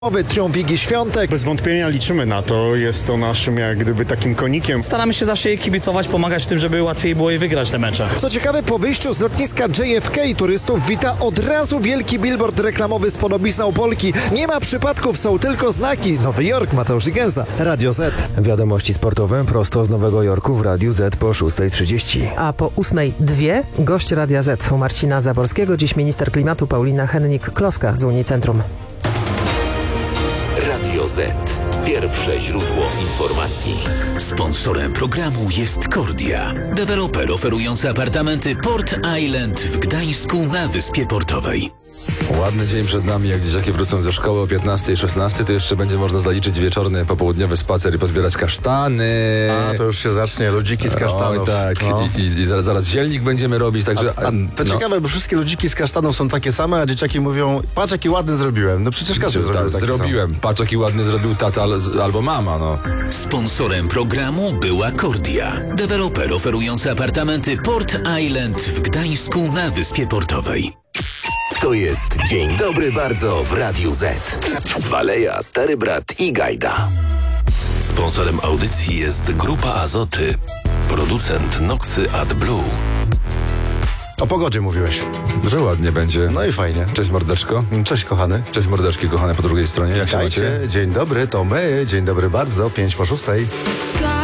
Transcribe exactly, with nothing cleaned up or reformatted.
Nowy triumf Igi Świątek. Bez wątpienia liczymy na to, jest to naszym jak gdyby takim konikiem. Staramy się zawsze jej kibicować, pomagać w tym, żeby łatwiej było jej wygrać te mecze. Co ciekawe, po wyjściu z lotniska J F K turystów wita od razu wielki billboard reklamowy z podobizną Polki. Nie ma przypadków, są tylko znaki. Nowy Jork, Mateusz Igenza, Radio Z. Wiadomości sportowe prosto z Nowego Jorku w Radiu Z po szósta trzydzieści. A po ósmej dwie gość Radia Z u Marcina Zaborskiego. Dziś minister klimatu Paulina Hennig-Kloska z Unii Centrum. Radio Z. Pierwsze źródło informacji. Sponsorem programu jest Kordia, deweloper oferujący apartamenty Port Island w Gdańsku na Wyspie Portowej. Ładny dzień przed nami, jak dzieciaki wrócą ze szkoły o piętnastej szesnastej, to jeszcze będzie można zaliczyć wieczorny, popołudniowy spacer i pozbierać kasztany. A, to już się zacznie, ludziki z kasztanów. Oj, tak, no. I, i, i zaraz, zaraz zielnik będziemy robić, także... A, a to no. ciekawe, bo wszystkie ludziki z kasztanów są takie same, a dzieciaki mówią, patrz jaki ładny zrobiłem. No przecież każdy Ta, zrobił taki Zrobiłem, patrz jaki ładny zrobił tata albo mama, no. Sponsorem programu była Kordia, deweloper oferujący apartamenty Port Island w Gdańsku na Wyspie Portowej. To jest Dzień Dobry Bardzo w Radiu Z. Waleja, Stary Brat i Gajda. Sponsorem audycji jest Grupa Azoty. Producent Noxy AdBlue. O pogodzie mówiłeś. Że ładnie będzie. No i fajnie. Cześć mordeczko. Cześć kochany. Cześć mordeczki kochane po drugiej stronie, jak się macie? Dzień dobry, to my. Dzień dobry bardzo, pięć po szóstej.